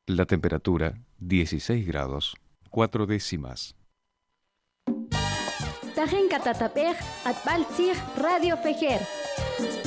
La temperatura 16 grados 4 décimas. Tajenka tatapej atbaltzij Radio Fejer.